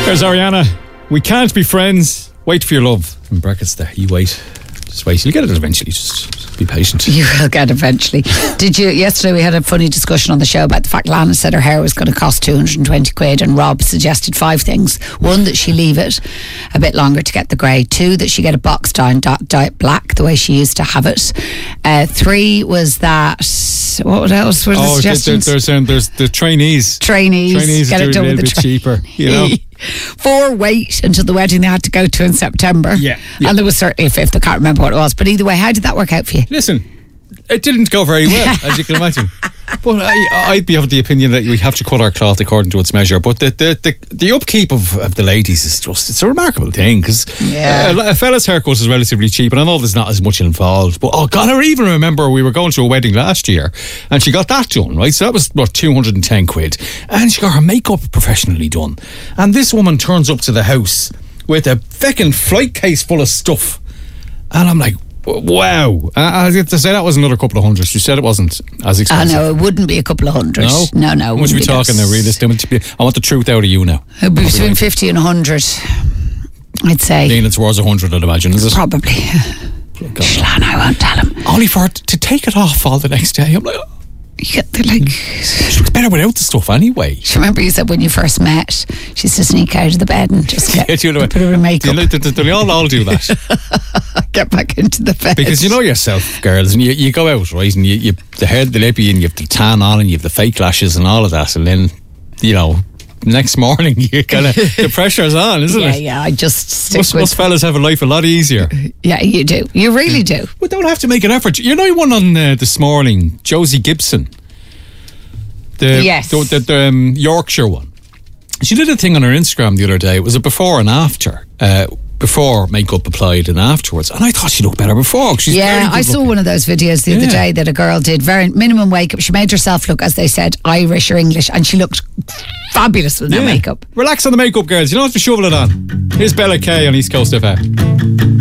There's Ariana. We can't be friends. Wait for your love. In brackets there. You wait. Just wait. You'll get it eventually. Just be patient. You will get eventually. Yesterday we had a funny discussion on the show about the fact Lana said her hair was going to cost 220 quid and Rob suggested 5 things. 1, that she leave it a bit longer to get the grey. 2, that she get a box down diet black the way she used to have it. 3 was that, what else were the suggestions? There's the trainees. Trainees get it done with the bit cheaper, you know. 4, wait until the wedding they had to go to in September. Yeah. And there was certainly a 5th, I can't remember what it was. But either way, how did that work out for you? Listen, it didn't go very well, as you can imagine. But I'd be of the opinion that we have to cut our cloth according to its measure. But the upkeep of the ladies is just, it's a remarkable thing, because a fella's haircut is relatively cheap, and I know there's not as much involved. But oh God, I even remember we were going to a wedding last year and she got that done, right? So that was about 210 quid. And she got her makeup professionally done. And this woman turns up to the house with a feckin' flight case full of stuff. And I'm like, wow. I have to say that was another couple of hundreds. You said it wasn't as expensive. No, it wouldn't be a couple of hundred. No. How much are we talking there, realistically? I want the truth out of you now. It'd be between 50 and 100, I'd say. Leaning towards 100, I'd imagine, is it? Probably. Slan, I won't tell him. Only for it to take it off all the next day. I'm like, she looks better without the stuff anyway. Remember you said when you first met, she used to sneak out of the bed and just get a bit of makeup. They all do that. Get back into the bed. Because you know yourself, girls, and you go out, right, and you the hair, the lippy, and you have the tan on, and you have the fake lashes and all of that, and then, you know, next morning you kind of the pressure's on, isn't it? Yeah, I just stick with. Most fellas have a life a lot easier. Yeah, you do. You really do. We don't have to make an effort. You know, one on this morning, Josie Gibson. The Yorkshire one. She did a thing on her Instagram the other day. It was a before and after. Before makeup applied and afterwards, and I thought she looked better before. She's I saw one of those videos the other day that a girl did very minimum makeup. She made herself look, as they said, Irish or English, and she looked fabulous with that makeup. Relax on the makeup, girls. You don't have to shovel it on. Here's Bella Kay on East Coast FM.